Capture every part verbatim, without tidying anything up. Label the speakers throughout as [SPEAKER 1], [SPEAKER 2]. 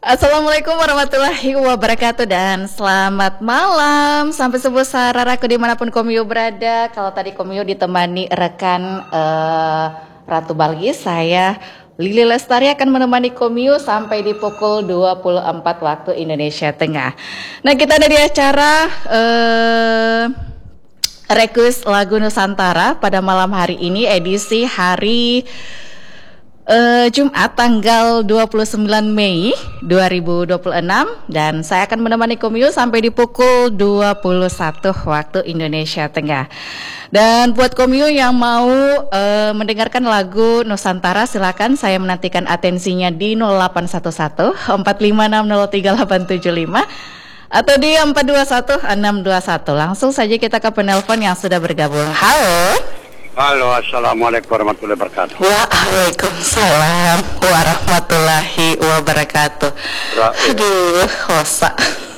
[SPEAKER 1] Assalamualaikum warahmatullahi wabarakatuh dan selamat malam sampai subuh sararaku dimanapun Komio berada. Kalau tadi Komio ditemani rekan uh, Ratu Balgis, saya Lili Lestari akan menemani Komio sampai di pukul dua puluh empat waktu Indonesia Tengah. Nah, kita ada di acara uh, Request Lagu Nusantara pada malam hari ini, edisi hari Uh, Jumat tanggal dua puluh sembilan Mei dua ribu dua puluh enam, dan saya akan menemani Komio sampai di pukul dua puluh satu waktu Indonesia Tengah. Dan buat Komio yang mau uh, mendengarkan lagu Nusantara, silakan, saya menantikan atensinya di nol delapan satu satu empat lima enam nol tiga delapan tujuh lima atau di empat dua satu enam dua satu. Langsung saja kita ke penelpon yang sudah bergabung. Halo.
[SPEAKER 2] Halo, assalamualaikum warahmatullahi wabarakatuh.
[SPEAKER 1] Waalaikumsalam warahmatullahi wabarakatuh. Aduh, hosa.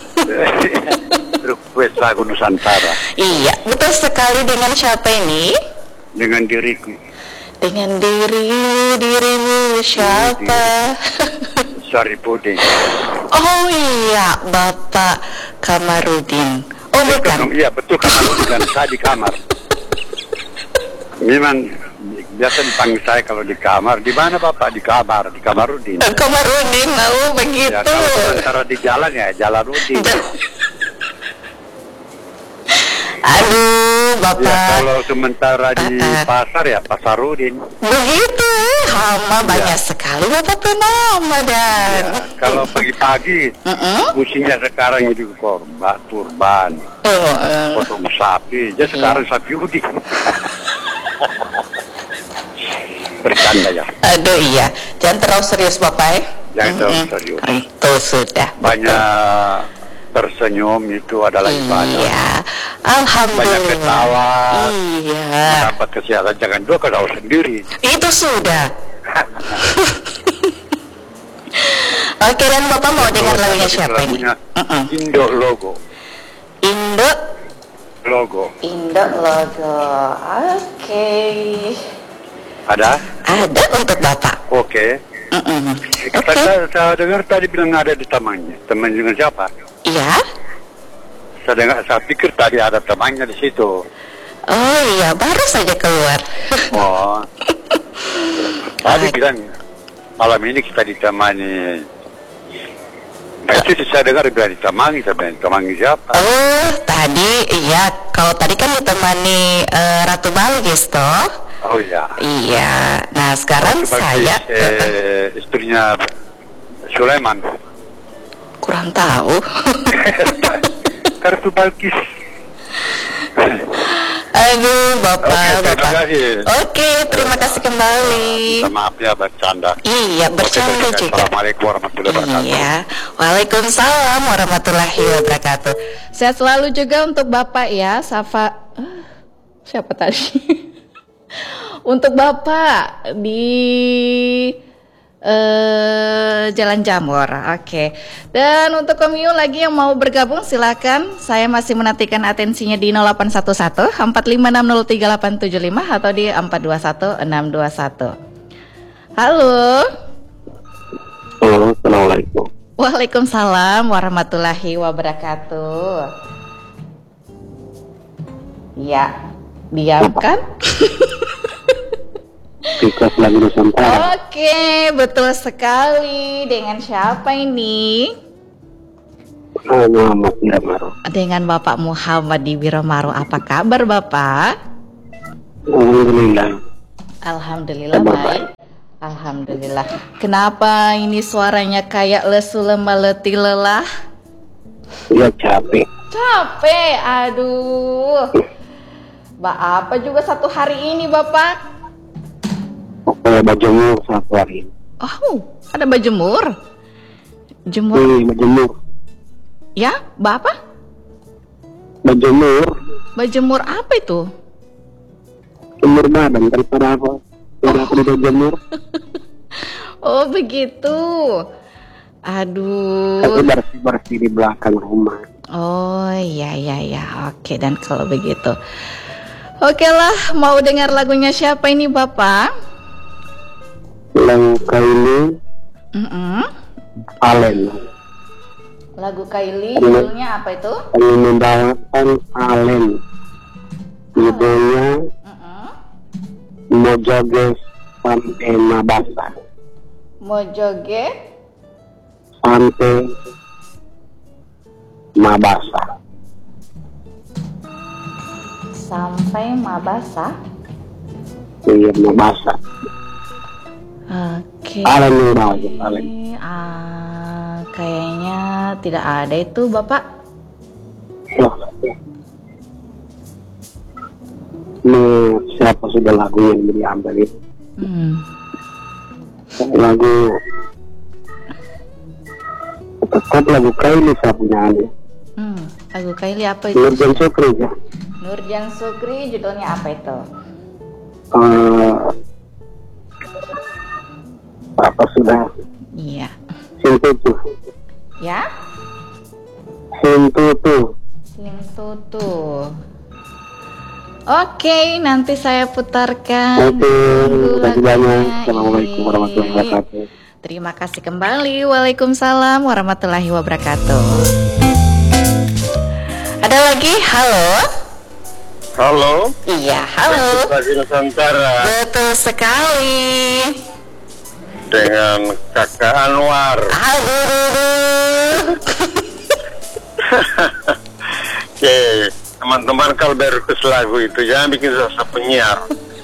[SPEAKER 2] Request lagu Nusantara.
[SPEAKER 1] Iya, betul sekali. Dengan siapa ini?
[SPEAKER 2] Dengan diriku.
[SPEAKER 1] Dengan diri dirimu siapa?
[SPEAKER 2] Saripudin.
[SPEAKER 1] Oh iya, Bapak Kamarudin. Oh bukan?
[SPEAKER 2] Iya betul, Kamarudin, dan saya di kamar. Memang biasa dipanggil saya kalau di kamar. Di mana Bapak? Di kamar, di Kamarudin.
[SPEAKER 1] Kamarudin, oh begitu.
[SPEAKER 2] Ya, kalau sementara di jalan ya Jalan Udin.
[SPEAKER 1] Aduh, Bapak.
[SPEAKER 2] Ya, kalau sementara di uh, pasar ya Pasarudin.
[SPEAKER 1] Begitu, hama banyak ya sekali Bapak penama dan.
[SPEAKER 2] Ya, kalau pagi-pagi, uh-uh. musimnya sekarang itu korban, turban, oh, uh. potong sapi. Jadi sekarang yeah. sapi udin. Bercanda ya.
[SPEAKER 1] Aduh iya, jangan terlalu serius Bapak ya.
[SPEAKER 2] Jangan terlalu mm-hmm. serius.
[SPEAKER 1] Itu sudah.
[SPEAKER 2] Banyak tersenyum itu adalah ibadah.
[SPEAKER 1] Iya, alhamdulillah.
[SPEAKER 2] Banyak ketawa.
[SPEAKER 1] Iya.
[SPEAKER 2] Mendapat kesehatan, jangan dua ketawa sendiri.
[SPEAKER 1] Itu sudah. Oke, dan Bapak mau dengar lagunya siapa ini?
[SPEAKER 2] Uh-uh. Indo Logo.
[SPEAKER 1] Indo
[SPEAKER 2] Logo.
[SPEAKER 1] Indo Logo. Oke. Okay.
[SPEAKER 2] Ada?
[SPEAKER 1] Ada untuk Bapak.
[SPEAKER 2] Oke. Okay.
[SPEAKER 1] Uh-uh.
[SPEAKER 2] Okay. Saya, saya dengar tadi bilang ada di temannya. Teman dengan siapa?
[SPEAKER 1] Iya.
[SPEAKER 2] Saya dengar, saya pikir tadi ada temannya di situ.
[SPEAKER 1] Oh iya, baru saja keluar.
[SPEAKER 2] Oh. Tadi bilang malam ini kita ditemani. Nah, itu saya dengar bilang ditemani, saya bilang ditemani siapa?
[SPEAKER 1] Oh, tadi iya. Kalau tadi kan ditemani uh, Ratu Balgis toh.
[SPEAKER 2] Oh iya.
[SPEAKER 1] Iya. Nah sekarang Ratu saya
[SPEAKER 2] Balgis, eh, istrinya Sulaiman.
[SPEAKER 1] Kurang tahu.
[SPEAKER 2] Ratu Balgis.
[SPEAKER 1] Aduh, Bapak,
[SPEAKER 2] Oke,
[SPEAKER 1] Bapak.
[SPEAKER 2] terima kasih.
[SPEAKER 1] Oke, terima kasih kembali.
[SPEAKER 2] Maaf ya, bercanda.
[SPEAKER 1] Iya, bercanda
[SPEAKER 2] Oke,
[SPEAKER 1] juga.
[SPEAKER 2] Assalamualaikum warahmatullahi wabarakatuh.
[SPEAKER 1] Iya, waalaikumsalam warahmatullahi wabarakatuh. Sehat selalu juga untuk Bapak ya, Safa. Uh, siapa tadi? Untuk Bapak di Uh, Jalan Jamur. Oke. Okay. Dan untuk Komio lagi yang mau bergabung silakan. Saya masih menantikan atensinya di nol delapan satu satu empat lima enam nol tiga delapan tujuh lima atau di empat dua satu enam dua satu. Halo.
[SPEAKER 3] Halo, assalamualaikum.
[SPEAKER 1] Waalaikumsalam warahmatullahi wabarakatuh. Ya, diam kan?
[SPEAKER 3] Request lagu Nusantara.
[SPEAKER 1] Oke, betul sekali. Dengan siapa ini?
[SPEAKER 3] Oh, Muhammad di Biramaru.
[SPEAKER 1] Dengan Bapak Muhammad di Biramaru. Apa kabar Bapak?
[SPEAKER 3] Alhamdulillah.
[SPEAKER 1] Alhamdulillah baik. Alhamdulillah. Kenapa ini suaranya kayak lesu, lemah, letih, lelah?
[SPEAKER 3] Ya capek.
[SPEAKER 1] Capek, aduh. Mbak apa juga satu hari ini Bapak?
[SPEAKER 3] Oke, berjemur satu hari.
[SPEAKER 1] Oh, ada berjemur? Jemur?
[SPEAKER 3] Iya, berjemur.
[SPEAKER 1] Ya, Bapak?
[SPEAKER 3] Berjemur.
[SPEAKER 1] Berjemur apa itu?
[SPEAKER 3] Jemur badan, daripada apa? Biar aku berjemur.
[SPEAKER 1] Oh, begitu. Aduh.
[SPEAKER 3] Aku bersih-bersih di belakang rumah.
[SPEAKER 1] Oh, iya, iya, iya. Oke, dan kalau begitu. Oke lah, mau dengar lagunya siapa ini Bapak?
[SPEAKER 3] Langkah ini
[SPEAKER 1] Mm-mm.
[SPEAKER 3] Allen.
[SPEAKER 1] Lagu Kylie judulnya apa itu?
[SPEAKER 3] Kami membawakan Allen. Judulnya
[SPEAKER 1] Mm-mm.
[SPEAKER 3] Mojoge Sampai Mabasa.
[SPEAKER 1] Mojoge
[SPEAKER 3] Sampai Mabasa.
[SPEAKER 1] Sampai Mabasa.
[SPEAKER 3] Iya, Mabasa.
[SPEAKER 1] Oke.
[SPEAKER 3] Allen yang bawa, Allen.
[SPEAKER 1] Ah, kayaknya tidak ada itu, Bapak.
[SPEAKER 3] Loh. Ini siapa sudah lagu yang diambil itu?
[SPEAKER 1] Hmm.
[SPEAKER 3] Lagu tetap lagu Kylie saya punya ini.
[SPEAKER 1] Hmm. Lagu Kylie apa itu?
[SPEAKER 3] Nurjan Sukri ya.
[SPEAKER 1] Nurjan Sukri judulnya apa itu?
[SPEAKER 3] Uh, apa sudah?
[SPEAKER 1] Iya.
[SPEAKER 3] Sintutu.
[SPEAKER 1] Ya?
[SPEAKER 3] Sintutu.
[SPEAKER 1] Slim Tutu. Oke, nanti saya putarkan.
[SPEAKER 3] Oke,
[SPEAKER 1] Tunggu
[SPEAKER 3] terima kasih banyak.
[SPEAKER 1] lagunya.
[SPEAKER 3] Assalamualaikum warahmatullahi
[SPEAKER 1] Iya.
[SPEAKER 3] wabarakatuh.
[SPEAKER 1] Terima kasih kembali. Waalaikumsalam warahmatullahi wabarakatuh. Ada lagi? Halo?
[SPEAKER 2] Halo,
[SPEAKER 1] Iya, halo.
[SPEAKER 2] Lagi Nusantara
[SPEAKER 1] Betul sekali.
[SPEAKER 2] dengan Kakak Anwar.
[SPEAKER 1] Aduh.
[SPEAKER 2] Oke, teman-teman kalau berkus lagu itu jangan bikin susah penyiar.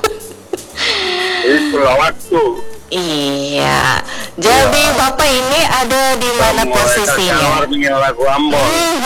[SPEAKER 2] Itulah waktu.
[SPEAKER 1] Iya. Jadi Bapak ini ada di mana
[SPEAKER 2] Mulai Kakak
[SPEAKER 1] posisinya?
[SPEAKER 2] Anwar bikin lagu Ambon.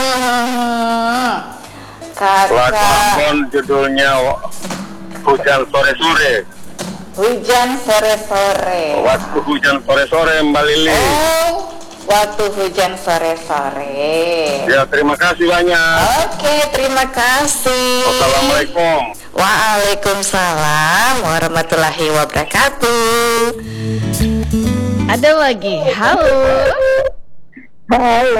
[SPEAKER 2] Lagu
[SPEAKER 1] Kakak
[SPEAKER 2] Ambon judulnya Hujan Sore-Sore.
[SPEAKER 1] hujan sore-sore.
[SPEAKER 2] Waktu hujan sore-sore Mbak Lili.
[SPEAKER 1] Oh, waktu hujan sore-sore.
[SPEAKER 2] Ya, terima kasih banyak.
[SPEAKER 1] Oke, terima kasih.
[SPEAKER 2] Wassalamualaikum.
[SPEAKER 1] Waalaikumsalam warahmatullahi wabarakatuh. Ada lagi, halo.
[SPEAKER 3] Halo.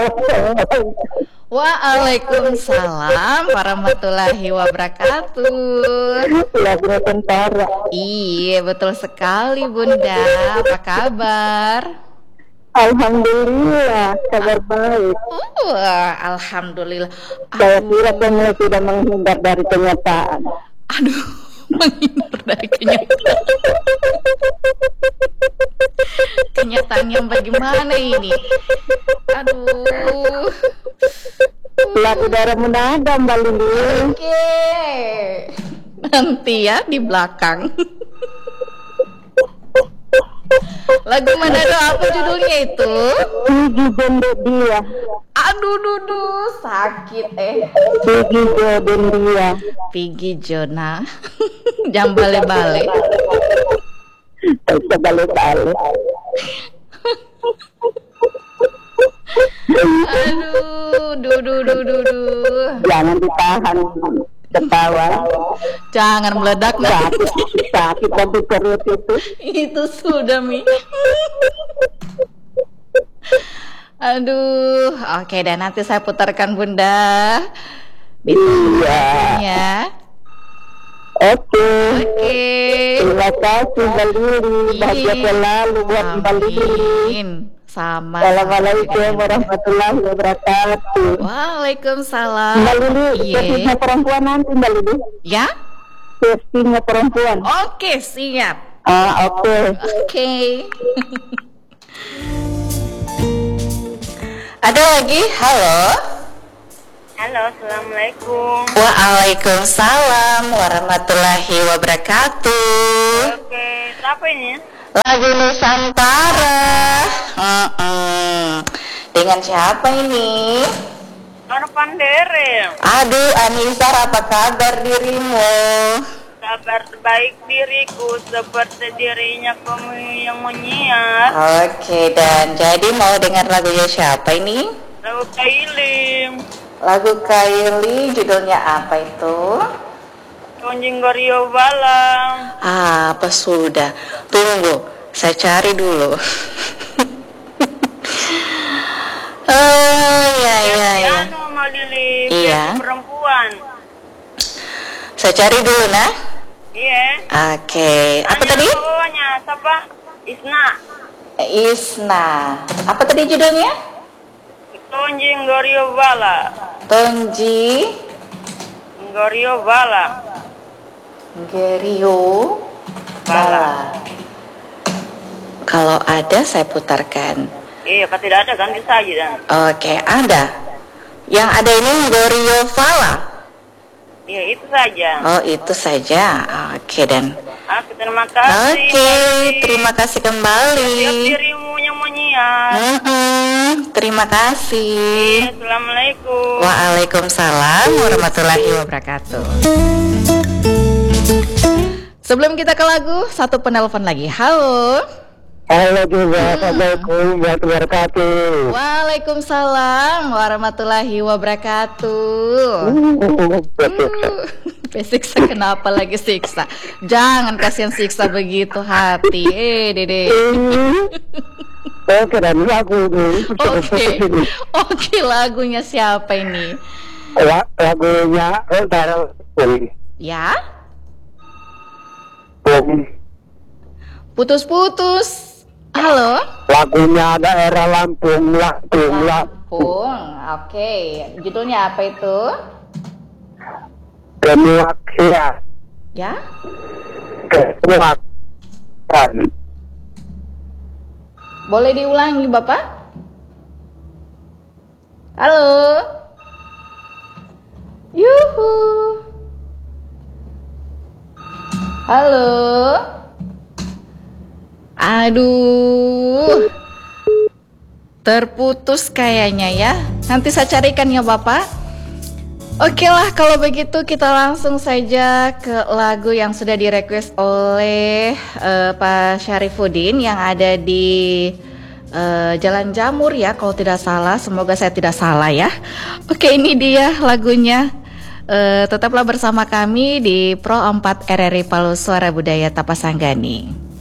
[SPEAKER 1] Waalaikumsalam warahmatullahi wabarakatuh.
[SPEAKER 3] Lagu Nusantara.
[SPEAKER 1] Iya, betul sekali Bunda. Apa kabar?
[SPEAKER 3] Alhamdulillah, kabar baik.
[SPEAKER 1] Wah, alhamdulillah.
[SPEAKER 3] Saya kira kamu sudah menghindar dari kenyataan.
[SPEAKER 1] Aduh, menghindar dari kenyataan. Kenyataan yang bagaimana ini? Aduh.
[SPEAKER 3] Lagu darah menada Mbak Lili.
[SPEAKER 1] Oke. Nanti ya di belakang. Lagu Manado apa judulnya itu?
[SPEAKER 3] Gigi jendek dia.
[SPEAKER 1] Aduh, duduh, sakit eh.
[SPEAKER 3] Gigi jodoh dia.
[SPEAKER 1] Pigi Jona. Jam bale-bale.
[SPEAKER 3] Tak balik-balik.
[SPEAKER 1] Aduh, duduh, duduh, duduh.
[SPEAKER 3] Jangan ditahan ketawa.
[SPEAKER 1] Jangan meledak nanti.
[SPEAKER 3] Sakit, sakit tapi perut itu.
[SPEAKER 1] Itu sudah Mi. Aduh, oke dan nanti saya putarkan Bunda. Ditunggunya.
[SPEAKER 3] Oke.
[SPEAKER 1] Oke.
[SPEAKER 3] Terima kasih Mbak Lili. Bahagia selalu buat Mbak Lili.
[SPEAKER 1] Amin. Sama.
[SPEAKER 3] Assalamualaikum warahmatullahi wabarakatuh.
[SPEAKER 1] Waalaikumsalam.
[SPEAKER 3] Mbak Lili,
[SPEAKER 1] Iya.
[SPEAKER 3] sesinya perempuan nanti Mbak Lili.
[SPEAKER 1] Ya?
[SPEAKER 3] Sesinya perempuan.
[SPEAKER 1] Oke, siap.
[SPEAKER 3] Ah, oke.
[SPEAKER 1] Oke. Ada lagi? Halo.
[SPEAKER 4] Halo, assalamualaikum.
[SPEAKER 1] Waalaikumsalam warahmatullahi wabarakatuh.
[SPEAKER 4] Oke, siapa ini?
[SPEAKER 1] Lagu Nusantara. Mm-mm. Dengan siapa ini?
[SPEAKER 4] Orang Pandere.
[SPEAKER 1] Aduh, Anissa, apa kabar dirimu?
[SPEAKER 4] Kabar baik diriku seperti dirinya kamu yang menyiar.
[SPEAKER 1] Oke, dan jadi mau dengar lagunya siapa ini?
[SPEAKER 4] Lagu Kailim.
[SPEAKER 1] Lagu Kylie, judulnya apa itu?
[SPEAKER 4] Kunjing Gorio Balang.
[SPEAKER 1] Ah, apa sudah? Tunggu, saya cari dulu. Oh, ya, ya, ya.
[SPEAKER 4] Anu mau Lili.
[SPEAKER 1] Iya.
[SPEAKER 4] Perempuan.
[SPEAKER 1] Saya cari dulu, nah.
[SPEAKER 4] Iya.
[SPEAKER 1] Oke, apa
[SPEAKER 4] Tanya
[SPEAKER 1] tadi?
[SPEAKER 4] cowoknya, siapa? Isna.
[SPEAKER 1] Isna. Apa tadi judulnya?
[SPEAKER 4] Tonji Ngorio Bala.
[SPEAKER 1] Tonji
[SPEAKER 4] Ngorio Bala.
[SPEAKER 1] Gerio Bala. Kalau ada saya putarkan.
[SPEAKER 4] Iya, kalau tidak ada ganti saja dan.
[SPEAKER 1] Oke, ada. Yang ada ini Gorio Vala.
[SPEAKER 4] Iya, itu saja.
[SPEAKER 1] Oh, itu saja. Oke, dan.
[SPEAKER 4] Aku terima kasih.
[SPEAKER 1] Oke, terima kasih
[SPEAKER 4] Siap
[SPEAKER 1] kembali.
[SPEAKER 4] dirimu yang menyiar.
[SPEAKER 1] Mm-mm, terima kasih.
[SPEAKER 4] Assalamualaikum.
[SPEAKER 1] Waalaikumsalam warahmatullahi wabarakatuh. Sebelum kita ke lagu, satu penelpon lagi. Halo.
[SPEAKER 3] Halo juga, Assalamualaikum warahmatullahi wabarakatuh.
[SPEAKER 1] Waalaikumsalam warahmatullahi wabarakatuh. Uh, siksa kenapa lagi siksa? Jangan kasihan siksa begitu hati. Eh, Dede.
[SPEAKER 3] Oke, dan lagu ini.
[SPEAKER 1] Oke. Oke, lagunya siapa ini?
[SPEAKER 3] La- Lagunya Utara Bung.
[SPEAKER 1] Ya?
[SPEAKER 3] Bung.
[SPEAKER 1] Putus-putus. Halo?
[SPEAKER 3] Lagunya daerah Lampung, Lampung, Lampung.
[SPEAKER 1] Lampung. Oke, judulnya apa itu?
[SPEAKER 3] Kemuakian,
[SPEAKER 1] Ya?
[SPEAKER 3] kemuakan.
[SPEAKER 1] Boleh diulangi, Bapak? Halo? Yuhu. Halo? Aduh. Terputus kayaknya ya. Nanti saya carikan ya, Bapak. Oke lah, kalau begitu kita langsung saja ke lagu yang sudah direquest oleh uh, Pak Syarifuddin yang ada di uh, Jalan Jamur ya, kalau tidak salah. Semoga saya tidak salah ya. Oke, ini dia lagunya. Uh, tetaplah bersama kami di Pro empat R R I Palu Suara Budaya Tapasanggani.